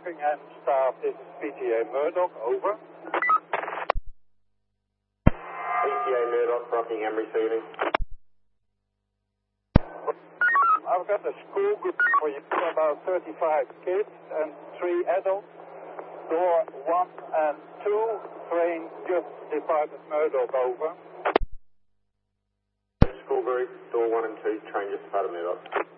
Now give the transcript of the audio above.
Rockingham staff, this is PTA Murdoch, over. PTA Murdoch, Rockingham receiving. I've got a school group for you, about 35 kids and 3 adults. Door 1 and 2, train just departed Murdoch, over. School group, door 1 and 2, train just departed Murdoch.